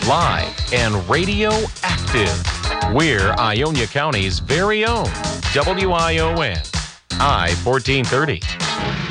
live and radio active. We're Ionia County's very own WION I-1430.